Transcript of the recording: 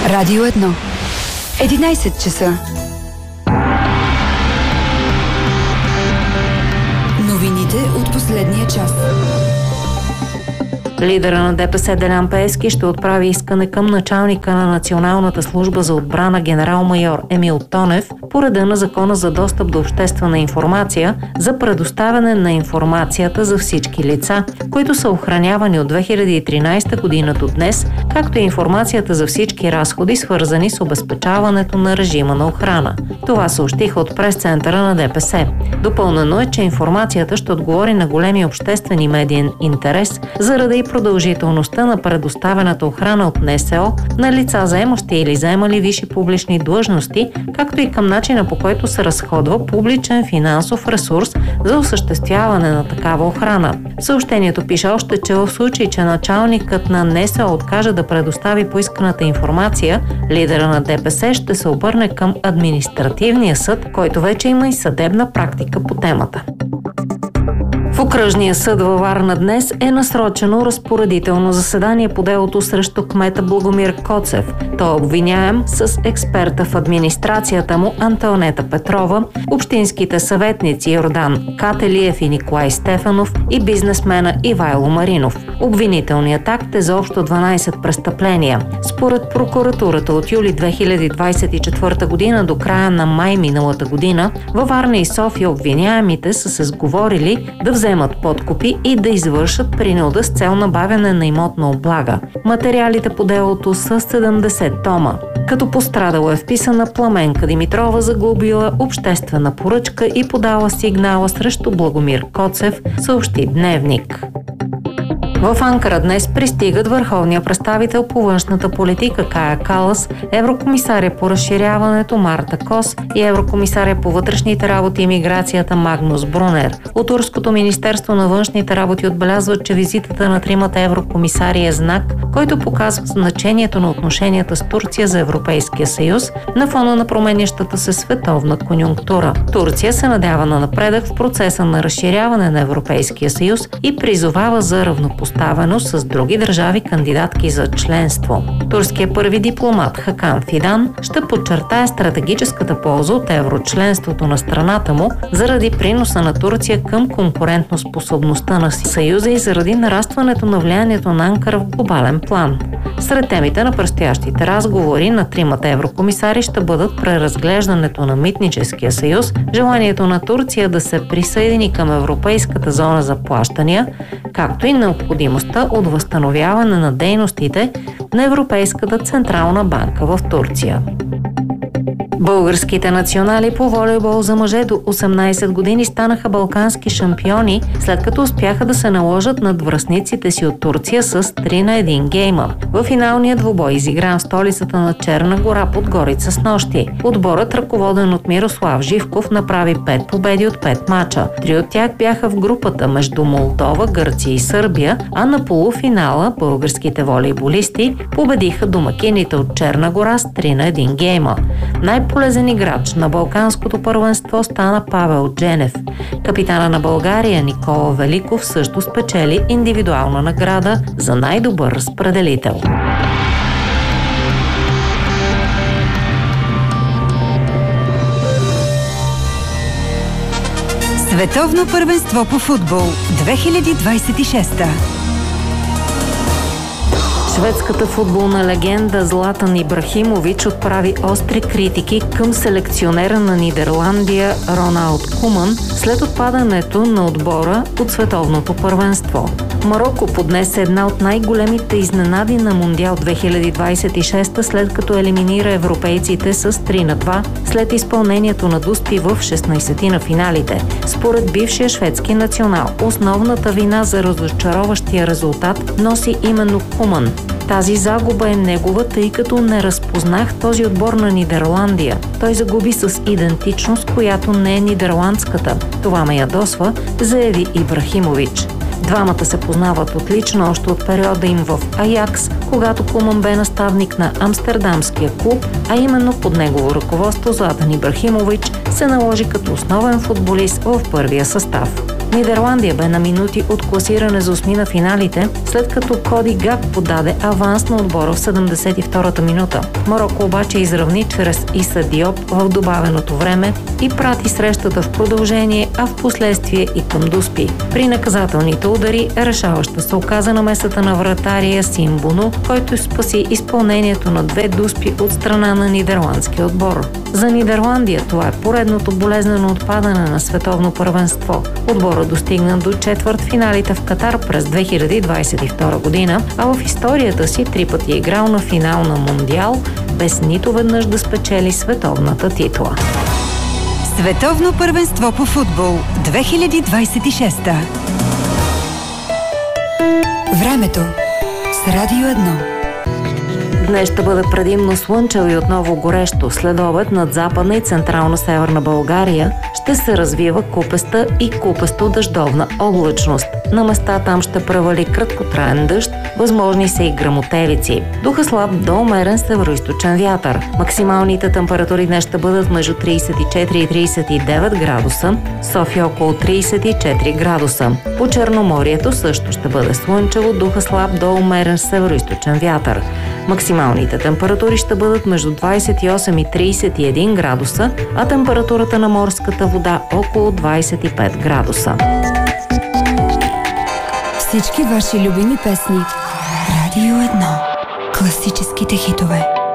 Радио 1. 11 часа. Новините от последния час. Лидера на ДПС Делян Пеевски ще отправи искане към началника на Националната служба за отбрана генерал-майор Емил Тонев по реда на Закона за достъп до обществена информация за предоставяне на информацията за всички лица, които са охранявани от 2013 година до днес, както и информацията за всички разходи, свързани с обезпечаването на режима на охрана. Това съобщиха от прес-центъра на ДПС. Допълнено е, че информацията ще отговори на големи обществени медиен интерес заради продължителността на предоставената охрана от НСО на лица, заемащи или заемали висши публични длъжности, както и към начина, по който се разходва публичен финансов ресурс за осъществяване на такава охрана. Съобщението пише още, че в случай, че началникът на НСО откаже да предостави поисканата информация, лидера на ДПС ще се обърне към административния съд, който вече има и съдебна практика по темата. В окръжния съд във Варна днес е насрочено разпоредително заседание по делото срещу кмета Благомир Коцев. Той е обвиняем с експерта в администрацията му Антоанета Петрова, общинските съветници Йордан Кателиев и Николай Стефанов и бизнесмена Ивайло Маринов. Обвинителният акт е за общо 12 престъпления. Според прокуратурата от юли 2024 година до края на май миналата година във Варна и София обвиняемите са се сговорили да вземат подкупи и да извършат принуда с цел набавяне на имотна облага. Материалите по делото са 70 тома. Като пострадала е вписана Пламенка Димитрова, загубила обществена поръчка и подала сигнала срещу Благомир Коцев, съобщи Дневник. В Анкара днес пристигат върховния представител по външната политика Кая Калас, еврокомисаря по разширяването Марта Кос и еврокомисаря по вътрешните работи и миграцията Магнус Брунер. От Турското министерство на външните работи отбелязват, че визитата на тримата еврокомисари е знак, който показва значението на отношенията с Турция за Европейския съюз на фона на променящата се световна конюнктура. Турция се надява на напредък в процеса на разширяване на Европейския съюз и призовава за равнопоставеност с други държави кандидатки за членство. Турският първи дипломат Хакан Фидан ще подчертае стратегическата полза от еврочленството на страната му заради приноса на Турция към конкурентоспособността на Съюза и заради нарастването на влиянието на Анкара в глобален план. Сред темите на предстоящите разговори на тримата еврокомисари ще бъдат преразглеждането на митническия съюз, желанието на Турция да се присъедини към Европейската зона за плащания, както и необходимостта от възстановяване на дейностите на Европейската централна банка в Турция. Българските национали по волейбол за мъже до 18 години станаха балкански шампиони, след като успяха да се наложат над връстниците си от Турция с 3-1 гейма. В финалния двубой, изигран в столицата на Черна гора под Горица снощи. Отборът, ръководен от Мирослав Живков, направи 5 победи от 5 мача. 3 от тях бяха в групата между Молдова, Гърция и Сърбия, а на полуфинала българските волейболисти победиха домакините от Черна гора с 3-1 гейма. Най-полезен играч на балканското първенство стана Павел Дженев. Капитана на България Никола Великов също спечели индивидуална награда за най-добър разпределител. Световно първенство по футбол 2026. Шведската футболна легенда Златан Ибрахимович отправи остри критики към селекционера на Нидерландия Роналд Куман след отпадането на отбора от световното първенство. Мароко поднесе една от най-големите изненади на Мондиал 2026, след като елиминира европейците с 3-2 след изпълнението на дуспи в 16 на финалите. Според бившия шведски национал, основната вина за разочароващия резултат носи именно Куман. Тази загуба е негова, тъй като не разпознах този отбор на Нидерландия. Той загуби с идентичност, която не е нидерландската. Това ме ядосва, заяви Ибрахимович. Двамата се познават отлично още от периода им в Аякс, когато Куман бе наставник на амстердамския клуб, а именно под негово ръководство Златан Ибрахимович се наложи като основен футболист в първия състав. Нидерландия бе на минути от класиране за осми на финалите, след като Коди Гак подаде аванс на отбора в 72-та минута. Мароко обаче изравни чрез Иса Диоп в добавеното време и прати срещата в продължение, а в последствие и към дуспи. При наказателните удари решаваща се оказа намесата на вратария Сим Бону, който спаси изпълнението на 2 дуспи от страна на нидерландския отбор. За Нидерландия това е поредното болезнено отпадане на световно първенство. Отборът достигна до четвъртфиналите в Катар през 2022 година, а в историята си 3 пъти е играл на финал на Мондиал, без нито веднъж да спечели световната титла. Световно първенство по футбол 2026. Времето с Радио 1. Днес ще бъде предимно слънчево и отново горещо. След обед над западна и централна северна България ще се развива купеста и купесто-дъждовна облачност. На места там ще превали краткотраен дъжд, възможни са и гръмотевици. Духа слаб до умерен североизточен вятър. Максималните температури днес ще бъдат между 34 и 39 градуса, София около 34 градуса. По Черноморието също ще бъде слънчево, духа слаб до умерен североизточен вятър. Максималните температури ще бъдат между 28 и 31 градуса, а температурата на морската вода около 25 градуса. Всички ваши любими песни. Радио 1. Класическите хитове.